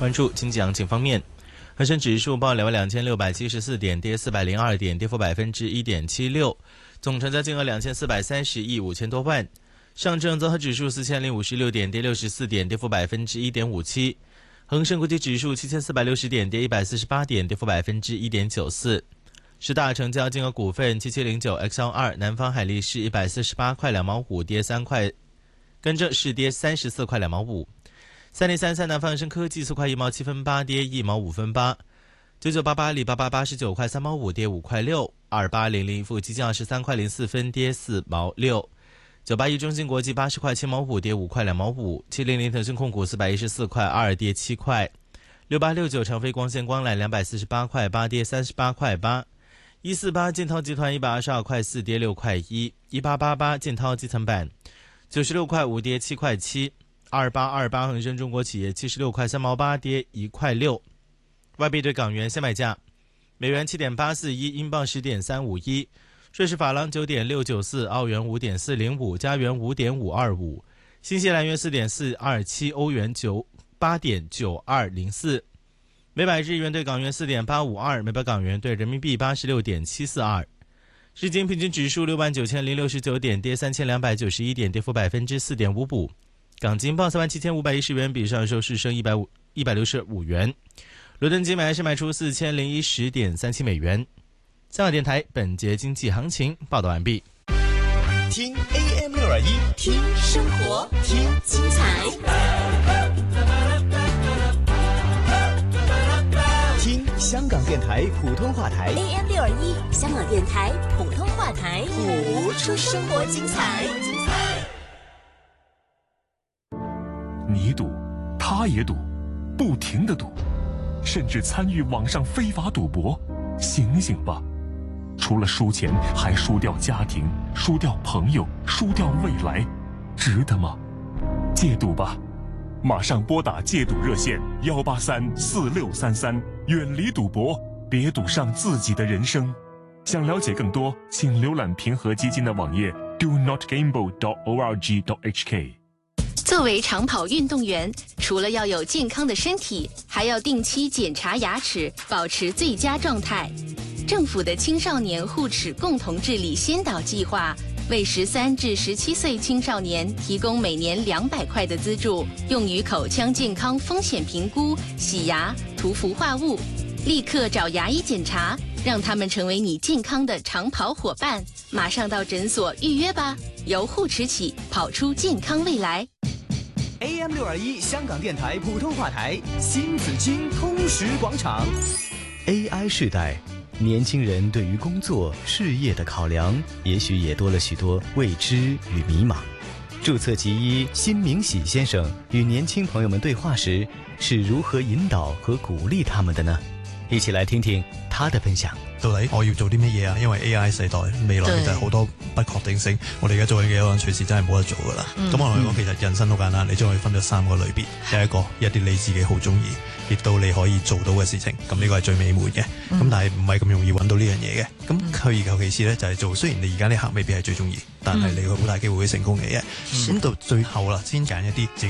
关注经济行情方面，恒生指数报22674点，跌402点，跌幅1.76%，总成交金额2430亿5千多万。上证综合指数4056点，跌64点，跌幅1.57%。恒生国际指数7460点，跌148点，跌幅1.94%。十大成交金额股份7709 XL2 南方海力士148块2毛5，跌3块，跟着是跌34块2毛5。3033南方恒生科技4块1毛7分8，跌1毛5分8。9988阿里巴巴89块3毛5，跌5块6。2800富基金23块04分，跌4毛6。981中芯国际80块7毛5，跌5块2毛5。700腾讯控股414块2，跌7块。6869长飞光纤光缆248块8，跌38块8。148建涛集团122块4，跌6块1。1888建涛基层板96块5，跌7块7。2828恒生中国企业76块3毛8，跌1块6。外币对港元现卖价：美元7.841，英镑10.351，瑞士法郎9.694，澳元5.405，加元5.525，新西兰元4.427，欧元8.9204。每百日元对港元4.852，每百港元对人民币86.742。日经平均指数69069点，跌3291点，跌幅4.55%。港金报37510元，比上收市升165元。伦敦金买是卖出4010.37美元。香港电台本节经济行情报道完毕。 听 AM621， 听生活，听精彩， 听香港电台普通话台 AM621，香港电台普通话台， 谱出生活精彩。 你赌，他也赌，不停地赌，甚至参与网上非法赌博。醒醒吧！除了输钱，还输掉家庭，输掉朋友，输掉未来，值得吗？戒赌吧！马上拨打戒赌热线1834633，远离赌博，别赌上自己的人生。想了解更多，请浏览平和基金的网页 donotgamble.org.hk。 作为长跑运动员，除了要有健康的身体，还要定期检查牙齿，保持最佳状态。政府的青少年护齿共同治理先导计划为13至17岁青少年提供每年200块的资助，用于口腔健康风险评估、洗牙、涂氟化物。立刻找牙医检查，让他们成为你健康的长跑伙伴。马上到诊所预约吧，由护齿起，跑出健康未来。 AM621香港电台普通话台新紫荆通识广场。 AI 时代，年轻人对于工作事业的考量也许也多了许多未知与迷茫。注册其一辛明喜先生与年轻朋友们对话时是如何引导和鼓励他们的呢？一起来听听他的分享。 到底我要做啲乜嘢啊？因為 AI 世代未來其實好多不確定性，我哋而家做緊嘅嘢可能隨時真係冇得做噶啦。咁我同你講，其實人生好簡單，你將佢分咗3個類別。第一個，一啲你自己好中意，亦都你可以做到嘅事情，咁呢個係最美滿嘅。咁但係唔係咁容易揾到呢樣嘢嘅。咁退而求其次咧，就係做雖然你而家呢刻未必係最中意，但係你會好大機會會成功嘅嘢。咁到最後啦，先揀一啲自己